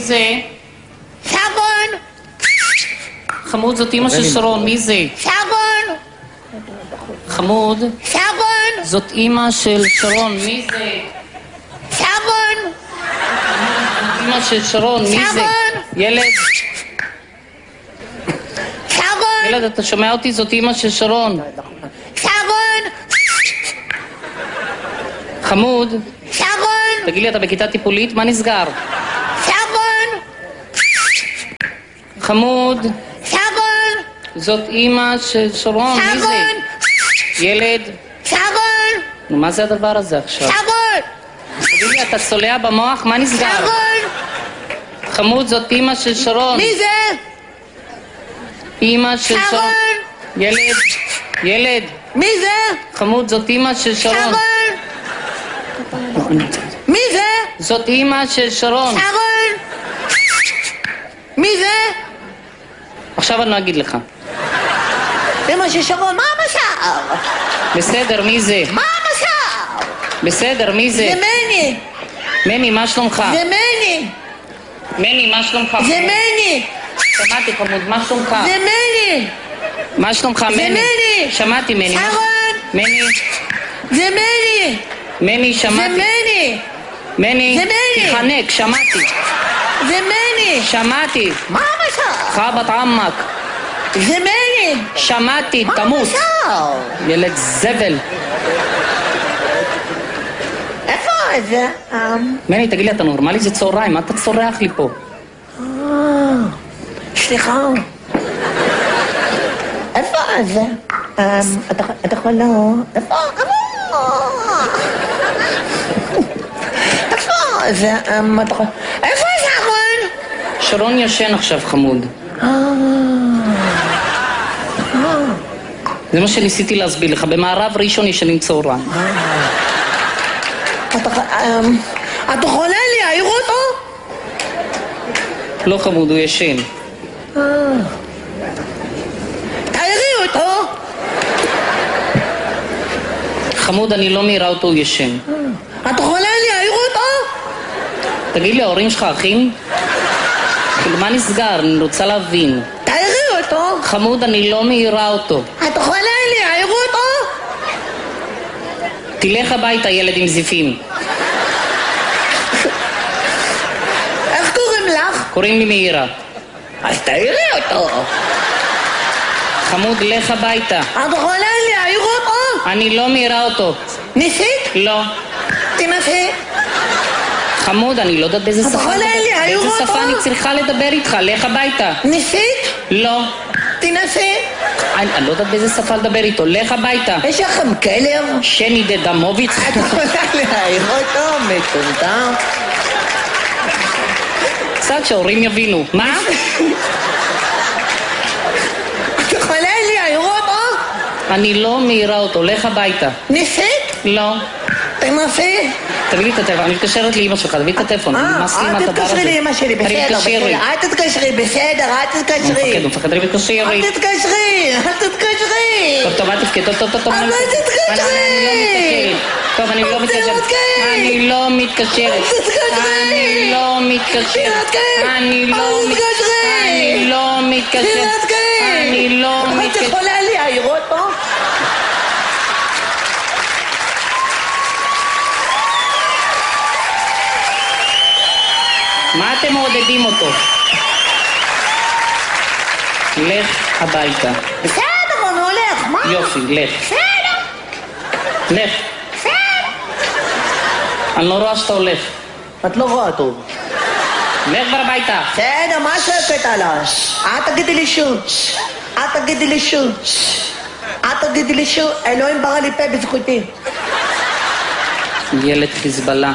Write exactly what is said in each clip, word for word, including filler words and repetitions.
זה? שרון! חמוד, זאת אמא של שרון, מי זה? שרון! חמוד, שרון! זאת אמא של שרון, מי זה? שרון! אמא של שרון, מי זה? שרון! ילד, שרון! ילד, אתה שומע אותי? זאת אמא של שרון. שרון! חמוד, שרון! תגיד לי, אתה בכיתה טיפולית? מה נסגר? שרון! חמוד, שרון! זאת אמא של שרון, מי זה? שרון! ילד, שרון! נו, מה זה הדבר הזה עכשיו? שרון! תגיד לי, אתה צולע במוח? מה נסגר? שרון! חמוד, זאת אמא של שרון. מי זה? אמא של שרון. שרון! ילד, ילד. מי זה? חמוד, זאת אמא של שרון. שרון! מי זה? זאת אמא של שרון. שרון! מי זה? עכשיו אני לא אגיד לך. אמא של שרון, מה המשל? בסדר, מי זה? מה המשל? בסדר, מי זה? זה מני! מני, מה שלומך? זה מני! מני, מה שלומך? זה מני! שמעתי, חמוד, מה שלומך? זה מני! מה שלומך, מני? זה מני! שמעתי, מני. מה- שרון! מני, זה מני! מני, זה שמעתי. מני! מני, זה מני. תחנק, שמעתי. זה מני! שמעתי. מה המשל? חבת עמק. זה מני! שמעתי, מה תמות. המשל? ילד זבל. איפה זה? אמ, מני, תגיד לי, אתה נורמלי? זה צהריים, מה אתה צורח לי פה? אה, סליחה. איפה זה? אמ, אתה אתה יכול לא... איפה? איפה זה? אמ, אתה יכול... איפה שרון? שרון ישן עכשיו, חמוד. אה, אה, זה מה שניסיתי להסביר לך. במערב ראשון ישנים צהריים. אתה אמ, אתה חולה לי, העירו אותו? לא חמוד, הוא ישן. אה. תעירי אותו. חמוד, אני לא מעירה אותו, הוא ישן. אתה חולה לי, העירו אותו? תגיד לי, ההורים שלך אחים? כאילו, מה נסגר? אני רוצה להבין. תעירי אותו. חמוד, אני לא מעירה אותו. אתה חולה לי, העירו אותו? תלך הביתה, ילד עם זיפים. איך קוראים לך? קוראים לי מאירה. אז תעירי אותו. חמוד, לך הביתה. אתה חולה לי, העירו אותו? אני לא מעירה אותו. ניסית? לא. תנסי. חמוד, אני לא יודעת באיזה אתה שפה... חולה לי, היו באיזה אותו? שפה אני צריכה לדבר איתך? לך הביתה. ניסית? לא. תנסי. אני אני לא יודעת באיזה שפה לדבר איתו. לך הביתה. יש לכם כלב? שני דדמוביץ. אתה חולה לי, העירו אותו? מטומטם. קצת שההורים יבינו. מה? אתה חולה לי, העירו אותו? אני לא מעירה אותו. לך הביתה. ניסית? לא. תנסי. תביא לי את הטלפון, אני מתקשרת לאמא שלך, תביא את הטלפון, אה, נמאס לי עם אל הדבר הזה. תתקשרי לאמא שלי, אני בסדר, מתקשר לי. בסדר. אל תתקשרי, בסדר, אל הוא מפחד, תתקשרי. הוא מפחד, אני מתקשר לי. אל תתקשרי, אל תתקשרי. טוב, טוב, אל תפקד, טוב, טוב, טוב, טוב. אבל אני- תתקשרי. טוב, אני לא אל מתקשרת. תתקשרי. אני לא מתקשרת. תתקשרי. אני לא מתקשרת. תתקשרי. אני לא אל מת- תתקשרי. אני לא מתקשרת. תתקשרי. אני לא את מתקשרת. יכולה לי, העירו אותו? מה אתם מעודדים אותו? לך הביתה. בסדר, אני הולך, מה? יופי, לך. בסדר, לך. בסדר. אני לא רואה שאתה הולך. את לא רואה טוב. לך כבר הביתה. בסדר, מה שקט עליי? אל תגידי לי שוב. אל תגידי לי שוב. אל תגידי לי שוב. אלוהים ברא לי פה בזכותי. ילד חיזבאללה.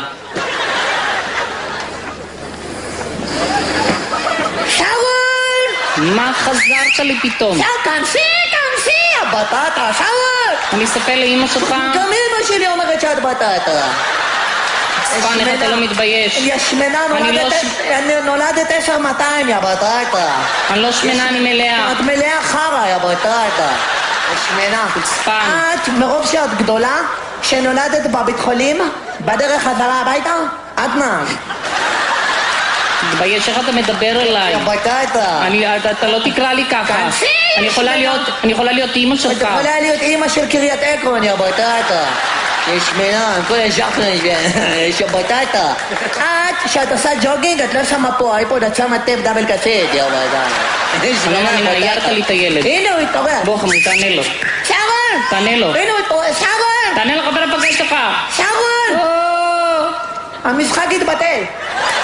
שרון! מה חזרת לי פתאום? שרון, תנסי, תנסי, הבטטה, שרון! אני אספר לאמא שלך? גם אמא שלי אומרת שאת בטטה. ספן, איך אתה לא מתבייש? יא שמנה, אני לא נולדת- ש- אני נולדת עשר מאתיים, יא בטטה. אני לא שמנה, אני מלאה. את מלאה חרא, יא בטטה. שמנה. חוצפן. את, מרוב שאת גדולה, שנולדת בבית חולים, בדרך חזרה הביתה, את נהג. תתבייש, איך אתה מדבר אליי? יא בטטה. אני, אתה, אתה לא תקרא לי ככה. כנסי! אני יכולה להיות, אני יכולה להיות אימא את שלך. יכולה להיות אימא של קריית עקרון, יא בטטה. יש שמנה, כל הז'חרן, יש יא בטטה. את, כשאת עושה ג'וגינג, את לא שמה פה אייפוד, את שמה טייפ דאבל קסט, יא בטטה. אני לא מאמינה, הערת לי את הילד. הנה הוא התעורר. בוא חמוד, תענה לו. שרון! תענה לו. הנה הוא התעורר, שרון! תענה לו, חבר הפגש שלך. שרון! או, המשחק התבטל.